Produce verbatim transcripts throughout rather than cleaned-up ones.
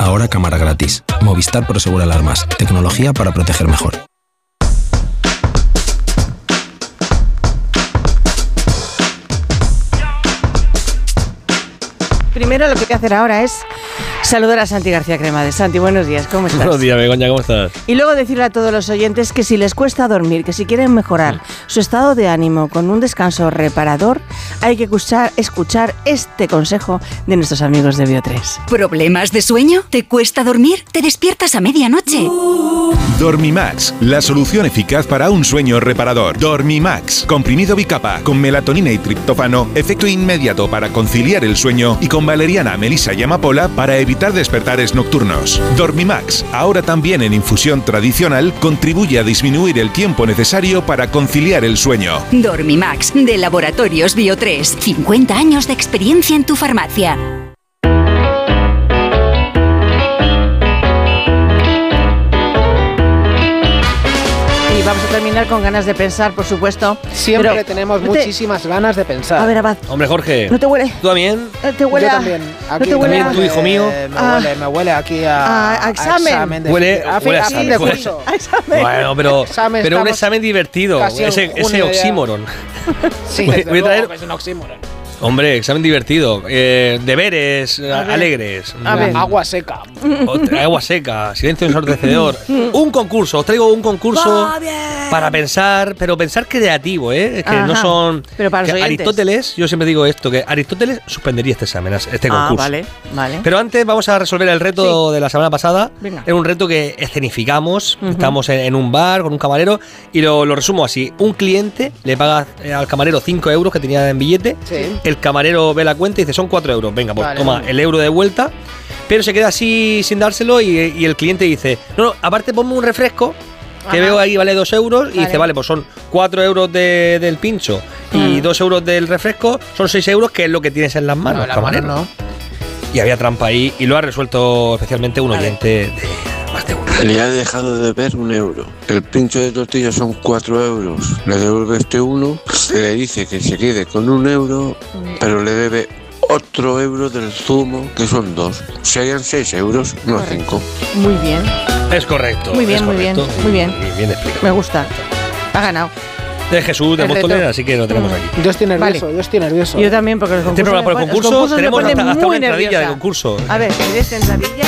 Ahora cámara gratis. Movistar Prosegur Alarmas. Tecnología para proteger mejor. Primero lo que voy a hacer ahora es saludar a Santi García Cremades. Santi, buenos días, ¿cómo estás? Buenos días, Begoña, ¿cómo estás? Y luego decirle a todos los oyentes que si les cuesta dormir, que si quieren mejorar mm. su estado de ánimo con un descanso reparador, hay que escuchar, escuchar este consejo de nuestros amigos de Bio tres. ¿Problemas de sueño? ¿Te cuesta dormir? ¿Te despiertas a medianoche? Dormimax, la solución eficaz para un sueño reparador. Dormimax, comprimido bicapa, con melatonina y triptófano, efecto inmediato para conciliar el sueño y con valeriana, melisa y amapola para evitar despertares nocturnos. Dormimax, ahora también en infusión tradicional, contribuye a disminuir el tiempo necesario para conciliar el sueño. Dormimax, de Laboratorios Bio tres. cincuenta años de experiencia en tu farmacia. Vamos a terminar con ganas de pensar, por supuesto. Siempre pero tenemos no te... muchísimas ganas de pensar. A ver, Abad. Hombre, Jorge. ¿No te huele? ¿Tú también? ¿Te huele? Yo también. Aquí ¿No te huele? ¿También tu hijo mío? Eh, me, ah, huele, me huele aquí a, a, a examen. A examen de, huele a, huele a, a fin examen. de Huele curso. A examen. Bueno, pero, examen, pero un examen divertido. Ese, ese oxímoron. Sí, voy, desde voy a traer... luego que es un oxímoron. Hombre, examen divertido. Eh, deberes a alegres. A ver. Agua seca. Otra, agua seca. Silencio ensordecedor. Un concurso. Os traigo un concurso para pensar, pero pensar creativo, ¿eh? Que Ajá. no son. Pero para los que oyentes. Aristóteles, yo siempre digo esto, que Aristóteles suspendería este examen, este concurso. Ah, vale, vale. Pero antes vamos a resolver el reto sí. de la semana pasada. Venga. Era un reto que escenificamos. Uh-huh. Estamos en, en un bar con un camarero y lo, lo resumo así. Un cliente le paga al camarero cinco euros que tenía en billete. Sí. El camarero ve la cuenta y dice, son cuatro euros. Venga, pues vale, toma el euro de vuelta. Pero se queda así sin dárselo y, y el cliente dice, no, no, aparte ponme un refresco que Ajá. veo ahí vale dos euros. Vale. Y dice, vale, pues son cuatro euros de, del pincho y uh-huh. dos euros del refresco, son seis euros, que es lo que tienes en las manos, no, camarero. No. Y había trampa ahí y lo ha resuelto especialmente un oyente de más de uno. Le ha dejado de deber un euro. El pincho de tortilla son cuatro euros. Le devuelve este uno, se le dice que se quede con un euro, pero le debe otro euro del zumo, que son dos. Serían seis euros, no correcto. cinco. Muy bien. Es correcto. Muy bien, es muy correcto. bien, muy bien. Bien, bien explicado. Me gusta. Ha ganado. De Jesús de Móstoles, así que lo tenemos aquí. Yo estoy nervioso, vale. yo estoy nervioso. Yo también, porque los concursos, me por el concurso concursos tenemos me hasta, hasta una entradilla nerviosa. de concurso. A ver, ¿quieres entradilla?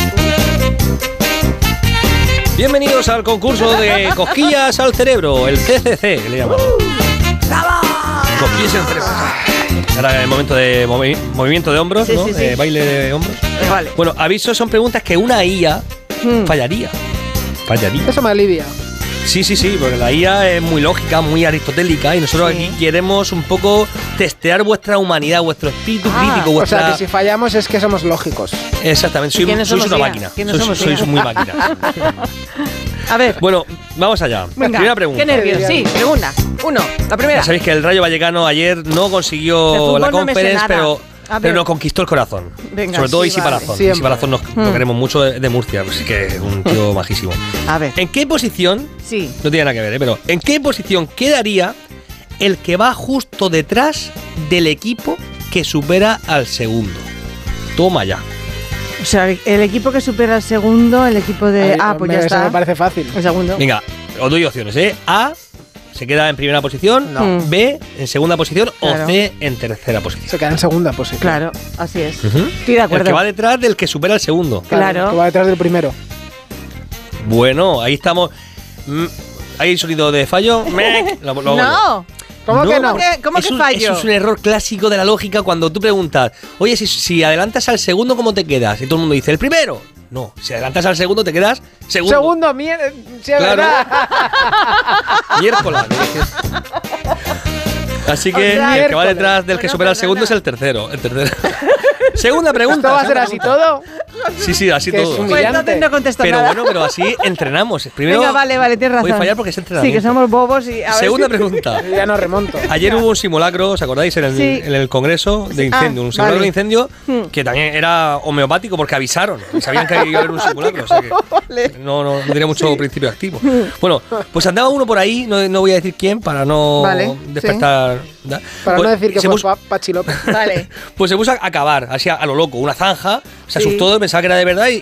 Bienvenidos al concurso de cosquillas al cerebro, el C C C, le llamamos. Cosquillas al cerebro. Ahora es el momento de movi- movimiento de hombros, sí, ¿no? Sí, sí. Eh, baile de hombros. Vale. Bueno, aviso, son preguntas que una I A hmm. fallaría. Fallaría. Eso me alivia. Sí, sí, sí, porque la I A es muy lógica, muy aristotélica y nosotros sí. aquí queremos un poco testear vuestra humanidad, vuestro espíritu ah, crítico, vuestra... O sea, que si fallamos es que somos lógicos. Exactamente, soy, sois somos una I A? máquina. ¿Quiénes Sois, somos sois muy máquina. A ver. Bueno, vamos allá. Venga, primera pregunta. Qué nervios, sí, pregunta. Uno, la primera. Ya sabéis que el Rayo Vallecano ayer no consiguió la no conference, pero... Pero nos conquistó el corazón. Venga, sobre todo sí, Isi vale. Palazón. Isi Palazón nos, mm. nos queremos mucho de, de Murcia, pues que es un tío majísimo. A ver. ¿En qué posición? Sí. No tiene nada que ver, ¿eh? Pero ¿en qué posición quedaría el que va justo detrás del equipo que supera al segundo? Toma ya. O sea, el equipo que supera al segundo, el equipo de... Ay, ah, pues me, ya eso está. me parece fácil. El segundo. Venga, os doy opciones, ¿eh? A, se queda en primera posición, no. B, en segunda posición, claro. o C, en tercera posición. Se queda en segunda posición. Claro, así es. Uh-huh. Estoy de acuerdo. El que va detrás del que supera al segundo. Claro. El que va detrás del primero. Bueno, ahí estamos. Mm, ¿hay sonido de fallo? lo, lo, no. ¿Cómo no, que no? ¿Cómo que, cómo es que un, fallo? Eso es un error clásico de la lógica cuando tú preguntas, oye, si, si adelantas al segundo, ¿cómo te quedas? Y todo el mundo dice, el primero. No, si adelantas al segundo, te quedas segundo. Segundo, mierda. Si es claro. verdad. Miércoles. Así que o sea, el que va detrás del que supera al segundo es el tercero. El tercero. Segunda pregunta. ¿Esto va a ser así todo? Sí, sí, así que todo. Es pues entonces no contesto pero nada. bueno, pero así entrenamos. Primero, venga, vale, vale, tienes razón. Voy a fallar porque es entrenamiento. Sí, que somos bobos y... A Segunda ver si... pregunta. Ya no remonto. Ayer hubo un simulacro, ¿os acordáis? En el, sí. en el Congreso de incendio. Ah, un simulacro vale. de incendio que también era homeopático porque avisaron. Sabían que iba a haber un simulacro. O sea que vale. no, no, no tenía mucho sí. principio activo. Bueno, pues andaba uno por ahí, no, no voy a decir quién para no vale. despertar... Sí. Para pues, no decir que fue puso, Pachi López. Vale. Pues se puso a acabar, así a, a lo loco, una zanja, se sí. asustó, pensaba que era de verdad y,